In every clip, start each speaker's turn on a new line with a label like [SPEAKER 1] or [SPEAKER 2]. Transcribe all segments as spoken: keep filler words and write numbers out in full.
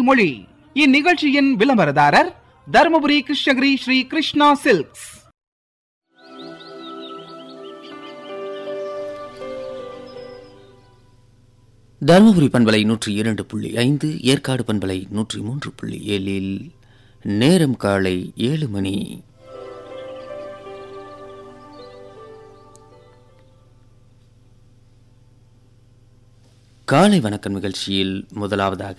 [SPEAKER 1] மொழி. இந்நிகழ்ச்சியின் விளம்பரதாரர் தருமபுரி கிருஷ்ணகிரி ஸ்ரீ கிருஷ்ணா சில்க்ஸ்.
[SPEAKER 2] தருமபுரி பண்பலை நூற்றி இரண்டு புள்ளி ஐந்து, ஏற்காடு பண்பலை நூற்றி மூன்று புள்ளி ஏழில் நேரம் காலை ஏழு மணி. காலை வணக்கம் நிகழ்ச்சியில் முதலாவதாக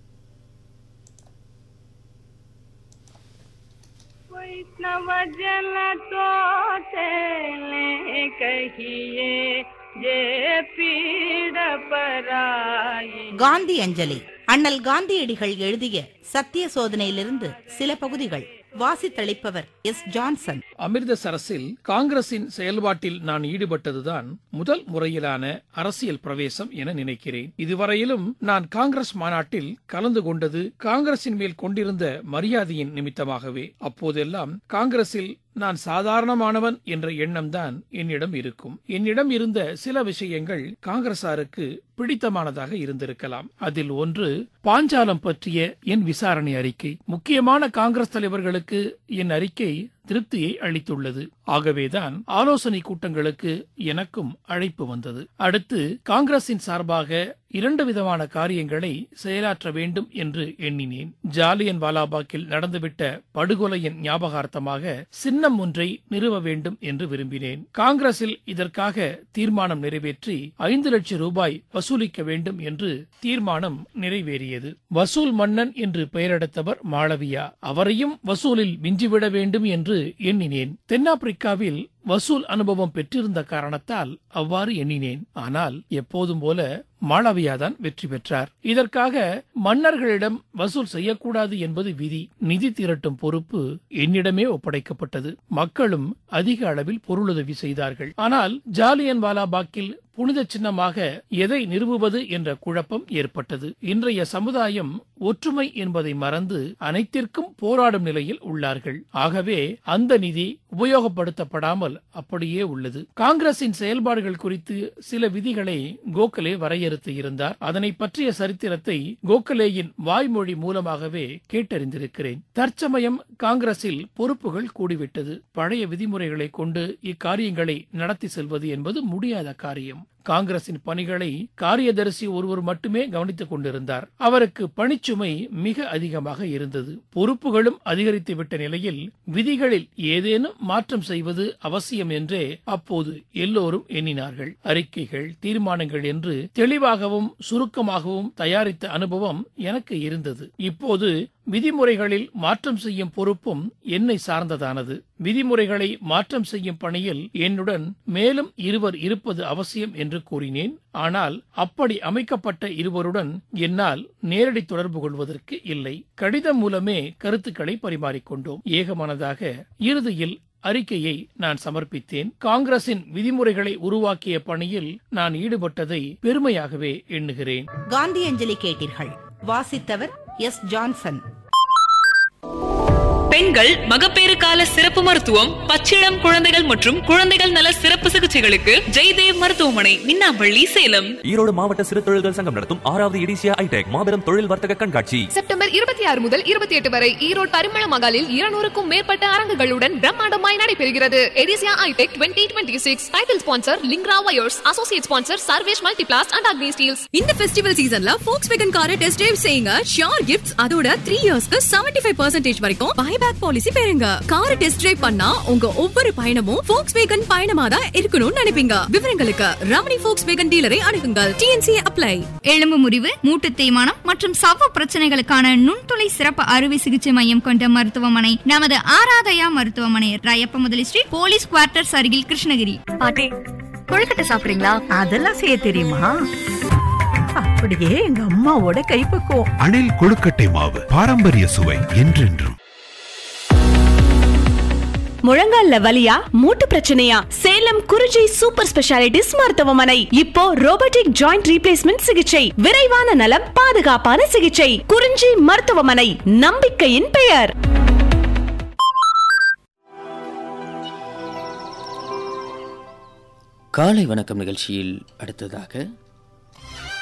[SPEAKER 3] காந்தி அஞ்சலி. அண்ணல் காந்தியடிகள் எழுதிய சத்திய சோதனையிலிருந்து சில பகுதிகள். வாசித்தளிப்பவர் எஸ் ஜான்சன்.
[SPEAKER 4] அமிர்தசரஸில் காங்கிரசின் செயல்பாட்டில் நான் ஈடுபட்டதுதான் முதல் முறையிலான அரசியல் பிரவேசம் என நினைக்கிறேன். இதுவரையிலும் நான் காங்கிரஸ் மாநாட்டில் கலந்து கொண்டது காங்கிரசின் மேல் கொண்டிருந்த மரியாதையின் நிமித்தமாகவே. அப்போதெல்லாம் காங்கிரசில் நான் சாதாரணமானவன் என்ற எண்ணம்தான் என்னிடம் இருக்கும். என்னிடம் இருந்த சில விஷயங்கள் காங்கிரசாருக்கு பிடித்தமானதாக இருந்திருக்கலாம். அதில் ஒன்று பாஞ்சாலம் பற்றிய என் விசாரணை அறிக்கை. முக்கியமான காங்கிரஸ் தலைவர்களுக்கு என் அறிக்கை திருப்தியை அளித்துள்ளது. ஆகவேதான் ஆலோசனை கூட்டங்களுக்கு எனக்கும் அழைப்பு வந்தது. அடுத்து காங்கிரசின் சார்பாக இரண்டு விதமான காரியங்களை செயலாற்ற வேண்டும் என்று எண்ணினேன். ஜாலியன் வாலாபாக்கில் நடந்துவிட்ட படுகொலையின் ஞாபகார்த்தமாக சின்னம் ஒன்றை நிறுவ வேண்டும் என்று விரும்பினேன். காங்கிரசில் இதற்காக தீர்மானம் நிறைவேற்றி ஐந்து லட்சம் ரூபாய் வசூலிக்க வேண்டும் என்று தீர்மானம் நிறைவேறியது. வசூல் மன்னன் என்று பெயரெடுத்தவர் மாளவியா. அவரையும் வசூலில் மிஞ்சிவிட வேண்டும் என்று எண்ணினேன். தென்னாப்பிரிக்காவில் வசூல் அனுபவம் பெற்றிருந்த காரணத்தால் அவ்வாறு எண்ணினேன். ஆனால் எப்போதும் போல மாளவியாதான் வெற்றி பெற்றார். இதற்காக மன்னர்களிடம் வசூல் செய்யக்கூடாது என்பது விதி. நிதி திரட்டும் பொறுப்பு என்னிடமே ஒப்படைக்கப்பட்டது. மக்களும் அதிக அளவில் பொருளுதவி செய்தார்கள். ஆனால் ஜாலியன் வாலாபாக்கில் புனித சின்னமாக எதை நிறுவுவது என்ற குழப்பம் ஏற்பட்டது. இன்றைய சமுதாயம் ஒற்றுமை என்பதை மறந்து அனைத்திற்கும் போராடும் நிலையில் உள்ளார்கள். ஆகவே அந்த நிதி உபயோகப்படுத்தப்படாமல் அப்படியே உள்ளது. காங்கிரசின் செயல்பாடுகள் குறித்து சில விதிகளை கோகலே வரையறுத்து இருந்தார். அதனை பற்றிய சரித்திரத்தை கோகலேயின் வாய்மொழி மூலமாகவே கேட்டறிந்திருக்கிறேன். தற்சமயம் காங்கிரசில் பொறுப்புகள் கூடிவிட்டது. பழைய விதிமுறைகளை கொண்டு இக்காரியங்களை நடத்தி செல்வது என்பது முடியாத காரியம். காங்கிரசின் பணிகளை காரியதரிசி ஒருவர் மட்டுமே கவனித்துக் கொண்டிருந்தார். அவருக்கு பணிச்சுமை மிக அதிகமாக இருந்தது. பொறுப்புகளும் அதிகரித்து விட்ட நிலையில் விதிகளில் ஏதேனும் மாற்றம் செய்வது அவசியம் என்றே அப்போது எல்லோரும் எண்ணினார்கள். அறிக்கைகள், தீர்மானங்கள் என்று தெளிவாகவும் சுருக்கமாகவும் தயாரித்த அனுபவம் எனக்கு இருந்தது. இப்போது விதிமுறைகளில் மாற்றம் செய்யும் பொறுப்பும் என்னை சார்ந்ததானது. விதிமுறைகளை மாற்றம் செய்யும் பணியில் என்னுடன் மேலும் இருவர் இருப்பது அவசியம் என்று கூறினேன். ஆனால் அப்படி அமைக்கப்பட்ட இருவருடன் என்னால் நேரடி தொடர்பு கொள்வதற்கு இல்லை. கடிதம் மூலமே கருத்துக்களை பரிமாறிக்கொண்டோம். ஏகமனதாக இறுதியில் அறிக்கையை நான் சமர்ப்பித்தேன். காங்கிரசின் விதிமுறைகளை உருவாக்கிய பணியில் நான் ஈடுபட்டதை பெருமையாகவே எண்ணுகிறேன்.
[SPEAKER 3] காந்தி அஞ்சலி கேட்டீர்கள். வாசித்தவர் எஸ் ஜான்சன்.
[SPEAKER 5] பெண்கள் மகப்பேறு கால சிறப்பு மருத்துவம், பச்சிளம் குழந்தைகள் மற்றும் குழந்தைகள் நல சிறப்பு சிகிச்சைகளுக்கு ஜெய்தேவ் மருத்துவமனை, மின்னாம்பள்ளி, சேலம்.
[SPEAKER 6] ஈரோடு மாவட்ட சிறு தொழில்கள் சங்கம் நடத்தும் ஆறாவது எடிசியா ஐடெக் மாபெரும் தொழில் வர்த்தக கண்காட்சி
[SPEAKER 7] செப்டம்பர் இருபத்தி ஆறு முதல் இருபத்தி எட்டு வரை ஈரோடு பரிமள மகாலில் இருநூறுக்கும் மேற்பட்ட அரங்குகளுடன் பிரம்மாண்டமாய் நடைபெறுகிறது. எடிசியா ஐடெக் twenty twenty six title sponsor லிங்க்ரா wires, associate sponsor Sarvesh Multiplast and Agni Steeles.
[SPEAKER 8] இந்த ஃபெஸ்டிவல் சீசன்ல Volkswagen காரை டெஸ்ட் டிரைவ் செய்யுங்க. ஷியோர் கிஃப்ட்ஸ், அதோட த்ரீ இயர்ஸ்க்கு செவன்டி ஃபைவ் பர்சன்டேஜ் வரைக்கும் பைபேக் பாலிசி பெறுங்க. காரை டெஸ்ட் டிரைவ் பண்ணா உங்க ஒவ்வொரு பயணமும் Volkswagen பயணமா தான் இருக்கணும்னு நினைப்பீங்க. விவரங்களுக்கு ரமணி Volkswagen டீலரை அணுகுங்கள். DNC apply.
[SPEAKER 9] எலும்பு முறிவு, மூட்டு தேய்மானம் மற்றும் சவ்வு பிரச்சனைகளுக்கான நுண்துளை சிறப்பு அறுவை சிகிச்சை மையம் கொண்ட மருத்துவமனை நமது ஆராதயா மருத்துவமனை, ராயப்ப முதலி ஸ்ட்ரீட், போலீஸ் குவார்ட்டர்ஸ் அருகில், கிருஷ்ணகிரி.
[SPEAKER 8] பாட்டி, கொழுக்கட்டை சாப்பிடுறீங்களா?
[SPEAKER 10] அதெல்லாம் செய்ய தெரியுமா? அப்படியே எங்க அம்மாவோட கைப்பக்குவம்.
[SPEAKER 11] அணில் கொழுக்கட்டை மாவு, பாரம்பரிய சுவை என்றென்றும்.
[SPEAKER 12] முழங்கால்ல வலியா, மூட்டு பிரச்சனையா? சேலம் குறிஞ்சி சூப்பர் ஸ்பெஷாலிட்டிஸ் மருத்துவமனை இப்போ ரோபோட்டிக் ஜாயிண்ட் ரீப்ளேஸ்மெண்ட் சிகிச்சை, விரைவான நலம், பாதுகாப்பான சிகிச்சை. குறிஞ்சி மருத்துவமனை, நம்பிக்கையின் பெயர்.
[SPEAKER 2] காலை வணக்கம் நிகழ்ச்சியில் அடுத்ததாக